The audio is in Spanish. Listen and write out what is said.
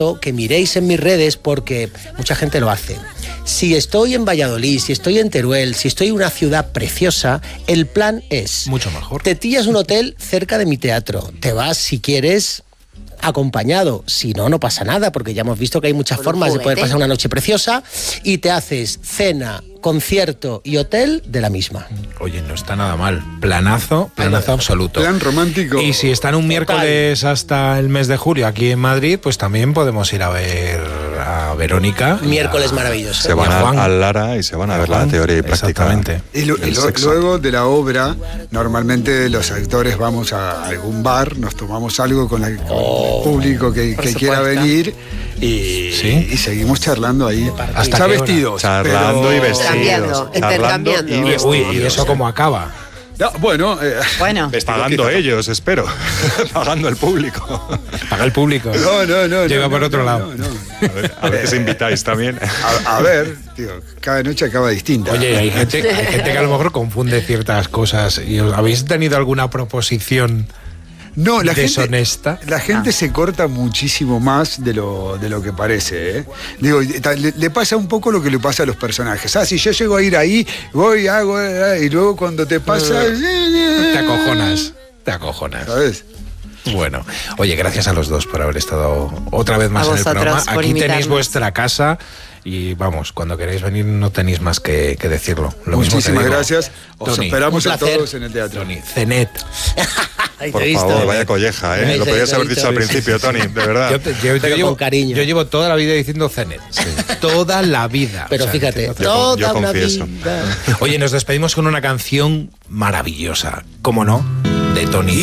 que miréis en mis redes porque mucha gente lo hace. Si estoy en Valladolid, si estoy en Teruel, si estoy en una ciudad preciosa, el plan es... mucho mejor. Te pillas un hotel cerca de mi teatro. Te vas, si quieres, acompañado. Si no, no pasa nada, porque ya hemos visto que hay muchas formas de poder pasar una noche preciosa y te haces cena, concierto y hotel de la misma. Oye, no está nada mal. Planazo absoluto. Plan romántico. Y si están un miércoles hasta el mes de julio aquí en Madrid, pues también podemos ir a ver a Verónica. Miércoles maravilloso. Se van al Lara y se van a ver la teoría y práctica. Exactamente. Y luego de la obra, normalmente los actores vamos a algún bar, nos tomamos algo con el público que quiera venir y seguimos charlando ahí. ¿Hasta ya qué hora? vestidos. Charlando y vestidos. Intercambiando. ¿Y eso cómo acaba? No, bueno, Pagando ellos, espero. Pagando el público. Paga el público. No. Llega por otro lado. No. A ver si invitáis también. A ver, tío, cada noche acaba distinta. Oye, hay gente que a lo mejor confunde ciertas cosas. ¿Y habéis tenido alguna proposición No, deshonesta? La gente se corta muchísimo más de lo que parece, ¿eh? Digo, le pasa un poco lo que le pasa a los personajes. Si yo llego a ir ahí, voy, hago, y luego cuando te pasa... Te acojonas. ¿Sabes? Bueno, oye, gracias a los dos por haber estado otra vez más en el programa. Aquí tenéis vuestra casa y vamos, cuando queréis venir no tenéis más que decirlo. Muchísimas gracias. Os Tony, esperamos a todos en el teatro. Tony, Cenet. Por favor, vaya colleja, ¿eh? Lo podías haber dicho al principio, Tony, de verdad. Yo llevo toda la vida diciendo Cenet. Sí. Toda la vida. Pero fíjate, yo confieso. Oye, nos despedimos con una canción maravillosa, ¿cómo no? De Tony.